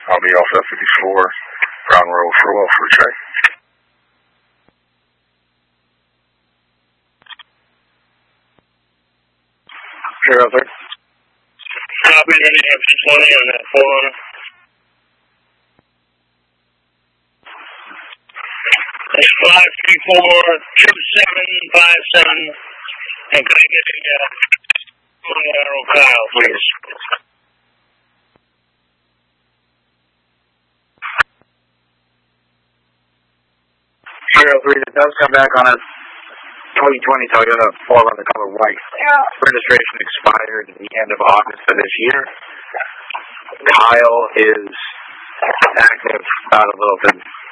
I'll be off F-54, ground roll for Welfare Trey. Zero, sir. Copy, ready F-20 on that Forerunner. It's 534-77757, and can I get a arrow Kyle, please? Zero, 3, that does come back on a 2020 Toyota 4Runner color white. Registration expired at the end of August of this year. Kyle is active out of Littleton.